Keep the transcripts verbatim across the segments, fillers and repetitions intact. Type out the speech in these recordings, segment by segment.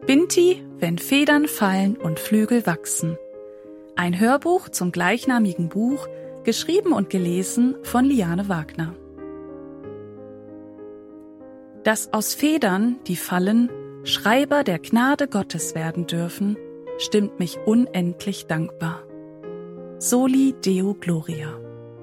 Binti, wenn Federn fallen und Flügel wachsen. Ein Hörbuch zum gleichnamigen Buch, geschrieben und gelesen von Liane Wagner. Dass aus Federn, die fallen, Schreiber der Gnade Gottes werden dürfen, stimmt mich unendlich dankbar. Soli Deo Gloria.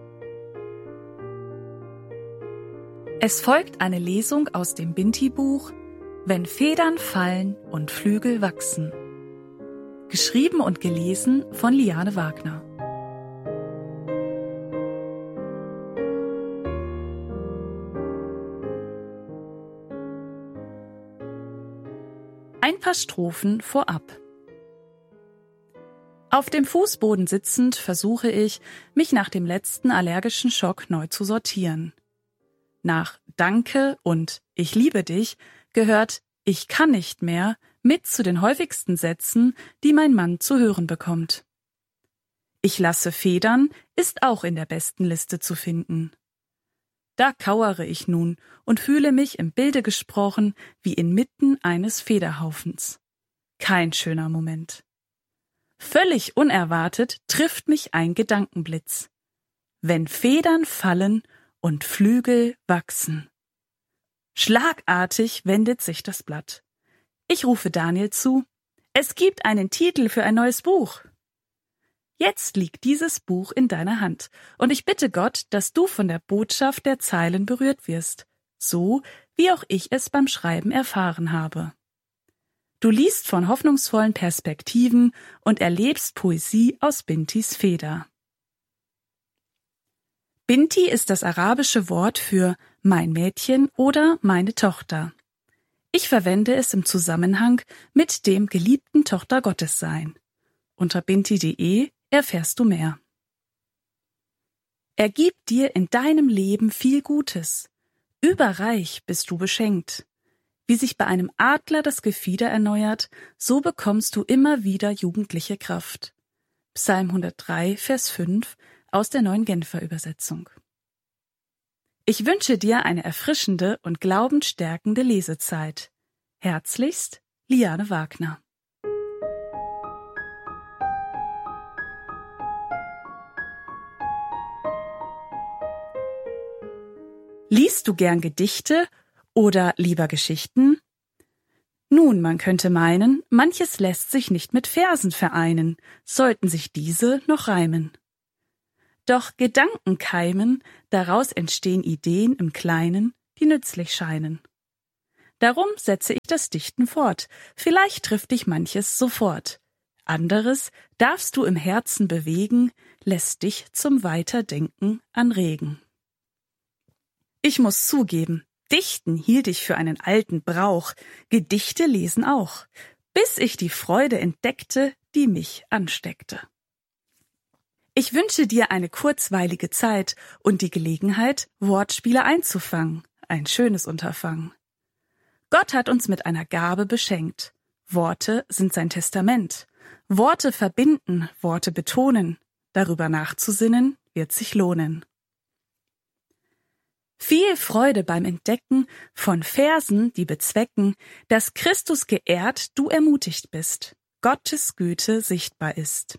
Es folgt eine Lesung aus dem Binti-Buch Wenn Federn fallen und Flügel wachsen. Geschrieben und gelesen von Liane Wagner. Ein paar Strophen vorab. Auf dem Fußboden sitzend versuche ich, mich nach dem letzten allergischen Schock neu zu sortieren. Nach Danke und Ich liebe dich gehört Ich kann nicht mehr mit zu den häufigsten Sätzen, die mein Mann zu hören bekommt. Ich lasse Federn ist auch in der besten Liste zu finden. Da kauere ich nun und fühle mich im Bilde gesprochen wie inmitten eines Federhaufens. Kein schöner Moment. Völlig unerwartet trifft mich ein Gedankenblitz. Wenn Federn fallen und Flügel wachsen. Schlagartig wendet sich das Blatt. Ich rufe Daniel zu. Es gibt einen Titel für ein neues Buch. Jetzt liegt dieses Buch in deiner Hand und ich bitte Gott, dass du von der Botschaft der Zeilen berührt wirst, so wie auch ich es beim Schreiben erfahren habe. Du liest von hoffnungsvollen Perspektiven und erlebst Poesie aus Bintis Feder. Binti ist das arabische Wort für mein Mädchen oder meine Tochter. Ich verwende es im Zusammenhang mit dem geliebten Tochter Gottes sein. Unter binti punkt de erfährst du mehr. Er gibt dir in deinem Leben viel Gutes. Überreich bist du beschenkt. Wie sich bei einem Adler das Gefieder erneuert, so bekommst du immer wieder jugendliche Kraft. Psalm hundertdrei, Vers fünf aus der Neuen Genfer Übersetzung. Ich wünsche dir eine erfrischende und glaubensstärkende Lesezeit. Herzlichst, Liane Wagner. Liest du gern Gedichte oder lieber Geschichten? Nun, man könnte meinen, manches lässt sich nicht mit Versen vereinen, sollten sich diese noch reimen. Doch Gedanken keimen, daraus entstehen Ideen im Kleinen, die nützlich scheinen. Darum setze ich das Dichten fort, vielleicht trifft dich manches sofort. Anderes darfst du im Herzen bewegen, lässt dich zum Weiterdenken anregen. Ich muss zugeben, Dichten hielt ich für einen alten Brauch, Gedichte lesen auch, bis ich die Freude entdeckte, die mich ansteckte. Ich wünsche dir eine kurzweilige Zeit und die Gelegenheit, Wortspiele einzufangen, ein schönes Unterfangen. Gott hat uns mit einer Gabe beschenkt. Worte sind sein Testament. Worte verbinden, Worte betonen. Darüber nachzusinnen, wird sich lohnen. Viel Freude beim Entdecken von Versen, die bezwecken, dass Christus geehrt, du ermutigt bist, Gottes Güte sichtbar ist.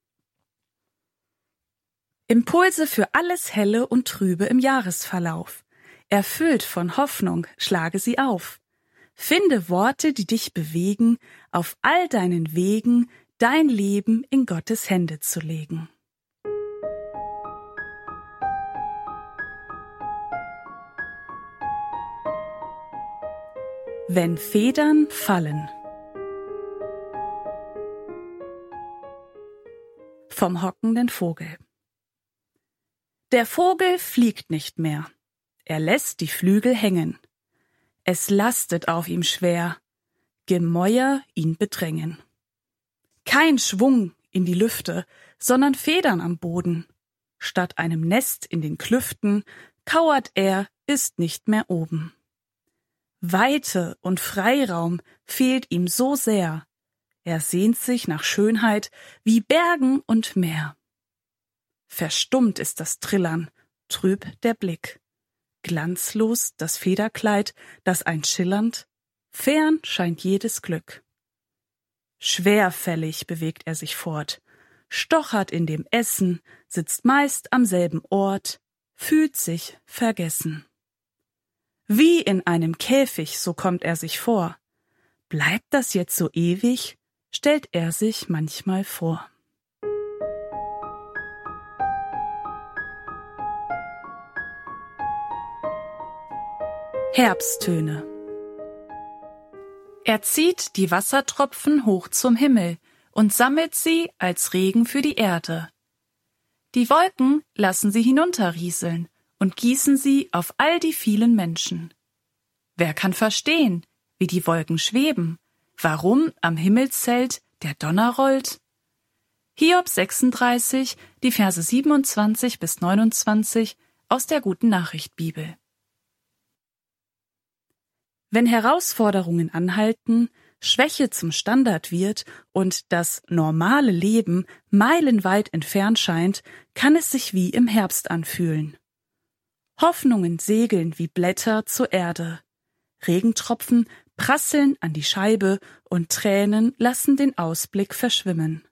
Impulse für alles Helle und Trübe im Jahresverlauf. Erfüllt von Hoffnung, schlage sie auf. Finde Worte, die dich bewegen, auf all deinen Wegen dein Leben in Gottes Hände zu legen. Wenn Federn fallen. Vom hockenden Vogel. Der Vogel fliegt nicht mehr. Er lässt die Flügel hängen. Es lastet auf ihm schwer. Gemäuer ihn bedrängen. Kein Schwung in die Lüfte, sondern Federn am Boden. Statt einem Nest in den Klüften kauert er, ist nicht mehr oben. Weite und Freiraum fehlt ihm so sehr. Er sehnt sich nach Schönheit wie Bergen und Meer. Verstummt ist das Trillern, trüb der Blick. Glanzlos das Federkleid, das ein schillernd, fern scheint jedes Glück. Schwerfällig bewegt er sich fort, stochert in dem Essen, sitzt meist am selben Ort, fühlt sich vergessen. Wie in einem Käfig, so kommt er sich vor. Bleibt das jetzt so ewig, stellt er sich manchmal vor. Herbsttöne. Er zieht die Wassertropfen hoch zum Himmel und sammelt sie als Regen für die Erde. Die Wolken lassen sie hinunterrieseln und gießen sie auf all die vielen Menschen. Wer kann verstehen, wie die Wolken schweben, warum am Himmelszelt der Donner rollt? Hiob sechsunddreißig, die Verse siebenundzwanzig bis neunundzwanzig aus der Guten Nachricht Bibel. Wenn Herausforderungen anhalten, Schwäche zum Standard wird und das normale Leben meilenweit entfernt scheint, kann es sich wie im Herbst anfühlen. Hoffnungen segeln wie Blätter zur Erde. Regentropfen prasseln an die Scheibe und Tränen lassen den Ausblick verschwimmen.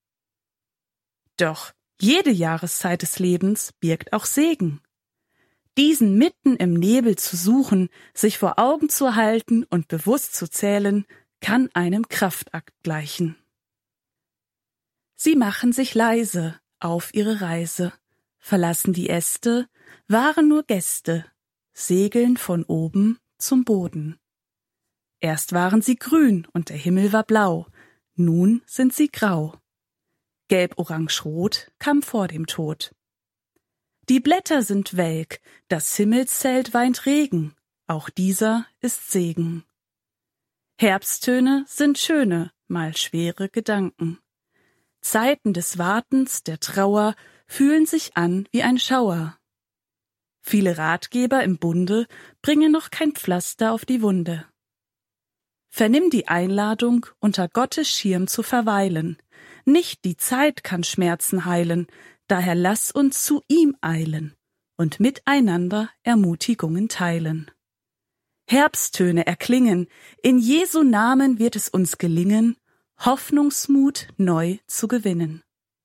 Doch jede Jahreszeit des Lebens birgt auch Segen. Diesen mitten im Nebel zu suchen, sich vor Augen zu halten und bewusst zu zählen, kann einem Kraftakt gleichen. Sie machen sich leise auf ihre Reise, verlassen die Äste, waren nur Gäste, segeln von oben zum Boden. Erst waren sie grün und der Himmel war blau, nun sind sie grau. Gelb-orange-rot kam vor dem Tod. Die Blätter sind welk, das Himmelszelt weint Regen, auch dieser ist Segen. Herbsttöne sind schöne, mal schwere Gedanken. Zeiten des Wartens, der Trauer, fühlen sich an wie ein Schauer. Viele Ratgeber im Bunde bringen noch kein Pflaster auf die Wunde. Vernimm die Einladung, unter Gottes Schirm zu verweilen. Nicht die Zeit kann Schmerzen heilen, daher lass uns zu ihm eilen und miteinander Ermutigungen teilen. Herbsttöne erklingen, in Jesu Namen wird es uns gelingen, Hoffnungsmut neu zu gewinnen.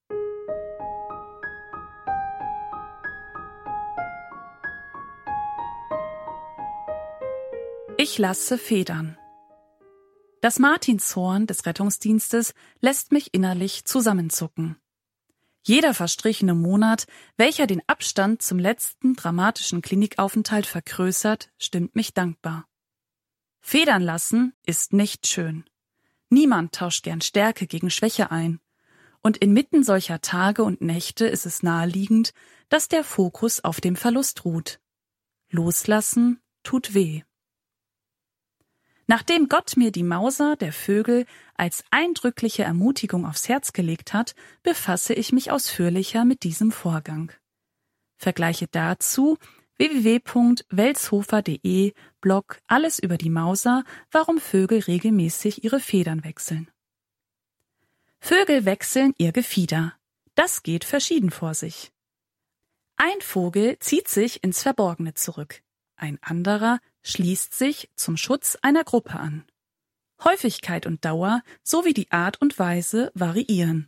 Ich lasse Federn. Das Martinshorn des Rettungsdienstes lässt mich innerlich zusammenzucken. Jeder verstrichene Monat, welcher den Abstand zum letzten dramatischen Klinikaufenthalt vergrößert, stimmt mich dankbar. Federn lassen ist nicht schön. Niemand tauscht gern Stärke gegen Schwäche ein. Und inmitten solcher Tage und Nächte ist es naheliegend, dass der Fokus auf dem Verlust ruht. Loslassen tut weh. Nachdem Gott mir die Mauser der Vögel als eindrückliche Ermutigung aufs Herz gelegt hat, befasse ich mich ausführlicher mit diesem Vorgang. Vergleiche dazu w w w punkt welshofer punkt de Blog Alles über die Mauser, warum Vögel regelmäßig ihre Federn wechseln. Vögel wechseln ihr Gefieder. Das geht verschieden vor sich. Ein Vogel zieht sich ins Verborgene zurück, ein anderer schließt sich zum Schutz einer Gruppe an. Häufigkeit und Dauer sowie die Art und Weise variieren.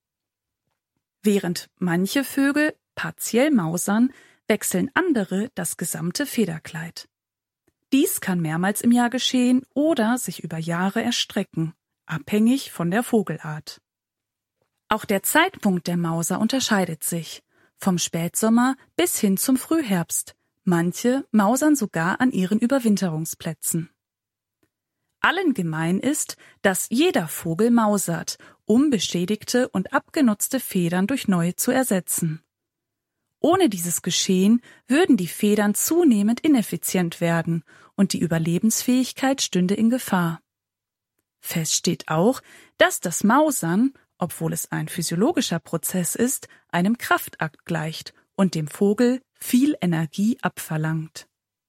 Während manche Vögel partiell mausern, wechseln andere das gesamte Federkleid. Dies kann mehrmals im Jahr geschehen oder sich über Jahre erstrecken, abhängig von der Vogelart. Auch der Zeitpunkt der Mauser unterscheidet sich, vom Spätsommer bis hin zum Frühherbst. Manche mausern sogar an ihren Überwinterungsplätzen. Allen gemein ist, dass jeder Vogel mausert, um beschädigte und abgenutzte Federn durch neue zu ersetzen. Ohne dieses Geschehen würden die Federn zunehmend ineffizient werden und die Überlebensfähigkeit stünde in Gefahr. Fest steht auch, dass das Mausern, obwohl es ein physiologischer Prozess ist, einem Kraftakt gleicht und dem Vogel viel Energie abverlangt.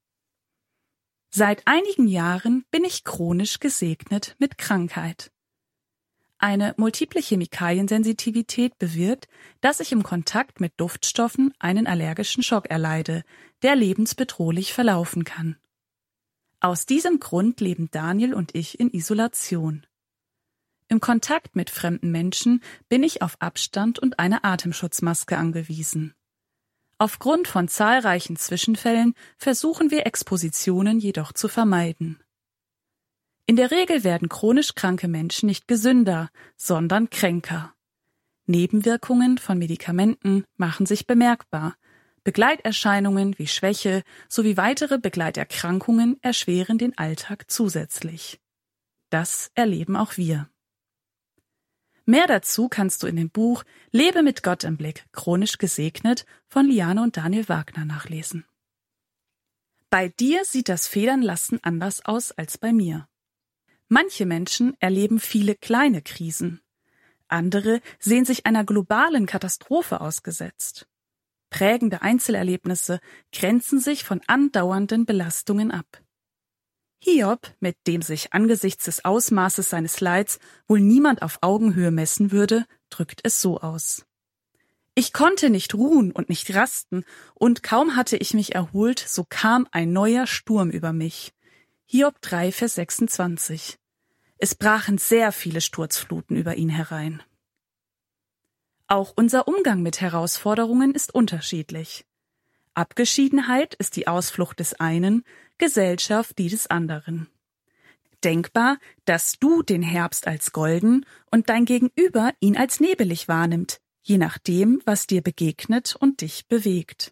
Seit einigen Jahren bin ich chronisch gesegnet mit Krankheit. Eine multiple Chemikaliensensitivität bewirkt, dass ich im Kontakt mit Duftstoffen einen allergischen Schock erleide, der lebensbedrohlich verlaufen kann. Aus diesem Grund leben Daniel und ich in Isolation. Im Kontakt mit fremden Menschen bin ich auf Abstand und eine Atemschutzmaske angewiesen. Aufgrund von zahlreichen Zwischenfällen versuchen wir Expositionen jedoch zu vermeiden. In der Regel werden chronisch kranke Menschen nicht gesünder, sondern kränker. Nebenwirkungen von Medikamenten machen sich bemerkbar. Begleiterscheinungen wie Schwäche sowie weitere Begleiterkrankungen erschweren den Alltag zusätzlich. Das erleben auch wir. Mehr dazu kannst du in dem Buch Lebe mit Gott im Blick, chronisch gesegnet von Liane und Daniel Wagner nachlesen. Bei dir sieht das Federnlassen anders aus als bei mir. Manche Menschen erleben viele kleine Krisen. Andere sehen sich einer globalen Katastrophe ausgesetzt. Prägende Einzelerlebnisse grenzen sich von andauernden Belastungen ab. Hiob, mit dem sich angesichts des Ausmaßes seines Leids wohl niemand auf Augenhöhe messen würde, drückt es so aus. Ich konnte nicht ruhen und nicht rasten, und kaum hatte ich mich erholt, so kam ein neuer Sturm über mich. Hiob drei, Vers sechsundzwanzig. Es brachen sehr viele Sturzfluten über ihn herein. Auch unser Umgang mit Herausforderungen ist unterschiedlich. Abgeschiedenheit ist die Ausflucht des einen, Gesellschaft die des anderen. Denkbar, dass du den Herbst als golden und dein Gegenüber ihn als nebelig wahrnimmt, je nachdem, was dir begegnet und dich bewegt.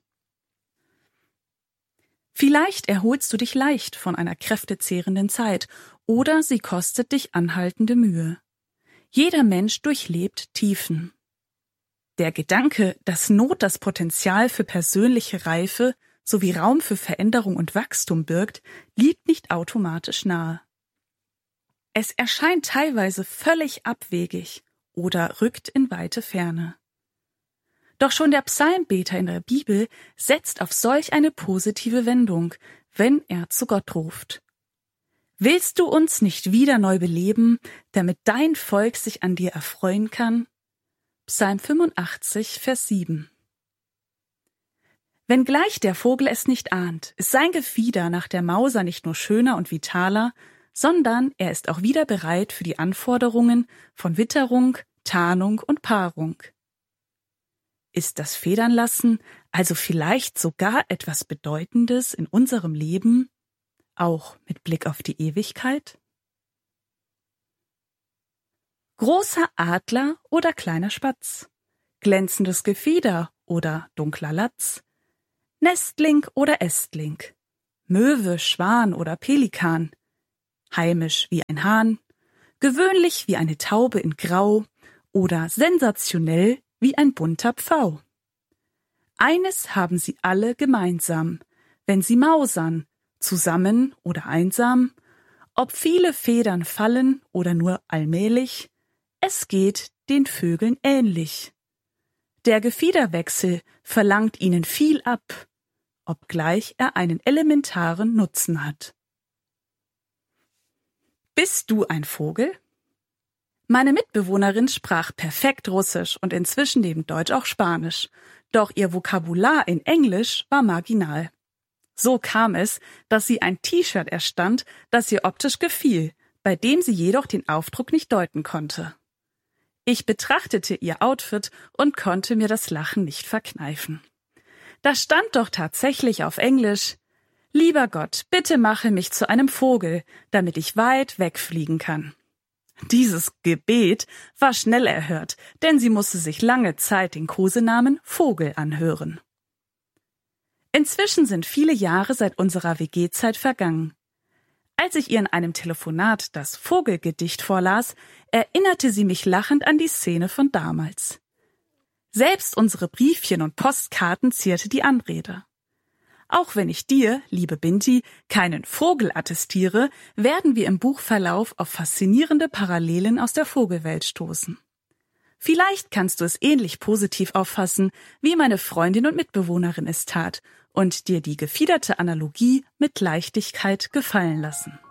Vielleicht erholst du dich leicht von einer kräftezehrenden Zeit oder sie kostet dich anhaltende Mühe. Jeder Mensch durchlebt Tiefen. Der Gedanke, dass Not das Potenzial für persönliche Reife sowie Raum für Veränderung und Wachstum birgt, liegt nicht automatisch nahe. Es erscheint teilweise völlig abwegig oder rückt in weite Ferne. Doch schon der Psalmbeter in der Bibel setzt auf solch eine positive Wendung, wenn er zu Gott ruft. Willst du uns nicht wieder neu beleben, damit dein Volk sich an dir erfreuen kann? Psalm fünfundachtzig, Vers sieben. Wenngleich der Vogel es nicht ahnt, ist sein Gefieder nach der Mauser nicht nur schöner und vitaler, sondern er ist auch wieder bereit für die Anforderungen von Witterung, Tarnung und Paarung. Ist das Federnlassen also vielleicht sogar etwas Bedeutendes in unserem Leben, auch mit Blick auf die Ewigkeit? Großer Adler oder kleiner Spatz, glänzendes Gefieder oder dunkler Latz, Nestling oder Ästling, Möwe, Schwan oder Pelikan, heimisch wie ein Hahn, gewöhnlich wie eine Taube in Grau oder sensationell wie ein bunter Pfau. Eines haben sie alle gemeinsam, wenn sie mausern, zusammen oder einsam, ob viele Federn fallen oder nur allmählich, es geht den Vögeln ähnlich. Der Gefiederwechsel verlangt ihnen viel ab, obgleich er einen elementaren Nutzen hat. Bist du ein Vogel? Meine Mitbewohnerin sprach perfekt Russisch und inzwischen neben Deutsch auch Spanisch, doch ihr Vokabular in Englisch war marginal. So kam es, dass sie ein T-Shirt erstand, das ihr optisch gefiel, bei dem sie jedoch den Aufdruck nicht deuten konnte. Ich betrachtete ihr Outfit und konnte mir das Lachen nicht verkneifen. Da stand doch tatsächlich auf Englisch: Lieber Gott, bitte mache mich zu einem Vogel, damit ich weit wegfliegen kann. Dieses Gebet war schnell erhört, denn sie musste sich lange Zeit den Kosenamen Vogel anhören. Inzwischen sind viele Jahre seit unserer W G-Zeit vergangen. Als ich ihr in einem Telefonat das Vogelgedicht vorlas, erinnerte sie mich lachend an die Szene von damals. Selbst unsere Briefchen und Postkarten zierte die Anrede. Auch wenn ich dir, liebe Binti, keinen Vogel attestiere, werden wir im Buchverlauf auf faszinierende Parallelen aus der Vogelwelt stoßen. Vielleicht kannst du es ähnlich positiv auffassen, wie meine Freundin und Mitbewohnerin es tat, und dir die gefiederte Analogie mit Leichtigkeit gefallen lassen.